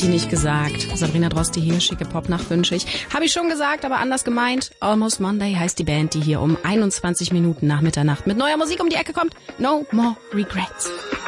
sie nicht gesagt. Sabrina Droste hier, schicke Popnacht wünsche ich. Habe ich schon gesagt, aber anders gemeint. Almost Monday heißt die Band, die hier um 21 Minuten nach Mitternacht mit neuer Musik um die Ecke kommt. No More Regrets.